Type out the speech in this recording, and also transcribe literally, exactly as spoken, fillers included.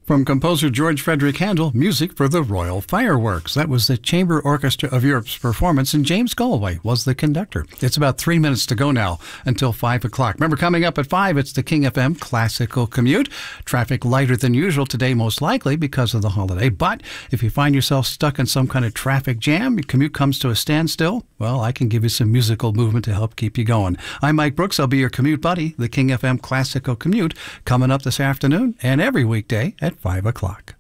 From composer George Frederick Handel, music for the Royal Fireworks. That was the Chamber Orchestra of Europe's performance, and James Galway was the conductor. It's about three minutes to go now until five o'clock. Remember, coming up at five, it's the King F M Classical Commute. Traffic lighter than usual today, most likely because of the holiday. But if you find yourself stuck in some kind of traffic jam, your commute comes to a standstill, well, I can give you some musical movement to help keep you going. I'm Mike Brooks. I'll be your commute buddy. The King F M Classical Commute coming up this afternoon and every weekday at five o'clock.